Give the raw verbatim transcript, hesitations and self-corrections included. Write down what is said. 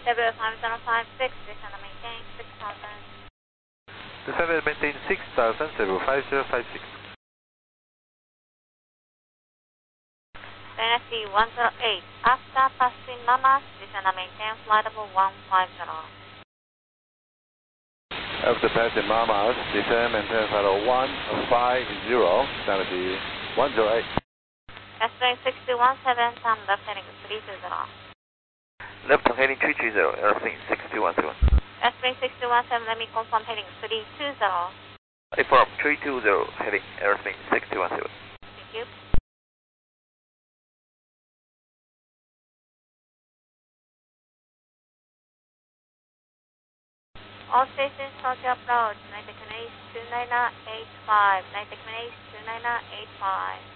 W five zero five six, descend and maintain six thousand. Descend and maintain six thousand, W five zero five six. Dynasty one zero eight, after passing Mamas, descend and maintain flight level one five zero. After passing Mamas, descend and maintain flight level one five zero, Dynasty one zero eight. Airplane six two one seven, time left heading three two zero. Left heading three two zero, airplane six two one seven. Airplane six two one seven, let me confirm heading three two zero. Affirm three two zero, heading airplane six two one seven. Thank you. All stations, Tokyo approach, nine eight two nine eight five, nine eight two nine eight five.